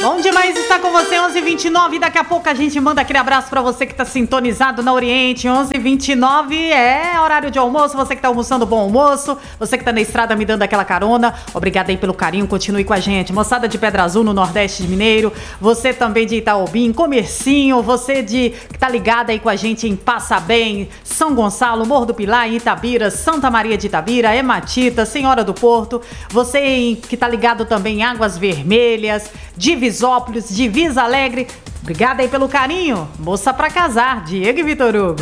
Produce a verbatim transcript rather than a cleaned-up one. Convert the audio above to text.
Bom demais estar com você, onze e vinte e nove. Daqui a pouco a gente manda aquele abraço pra você que tá sintonizado na Oriente. Onze e vinte e nove é horário de almoço. Você que tá almoçando, bom almoço. Você que tá na estrada me dando aquela carona. Obrigada aí pelo carinho, continue com a gente. Moçada de Pedra Azul, no Nordeste de Mineiro. Você também de Itaobim, Comercinho. Você de que tá ligada aí com a gente em Passabém, São Gonçalo, Morro do Pilar, Itabira, Santa Maria de Itabira, Hematita, Senhora do Porto. Você que tá ligado também em Águas Vermelhas, Divisópolis, Divisa Alegre. Obrigada aí pelo carinho. Moça pra casar, Diego e Vitor Hugo.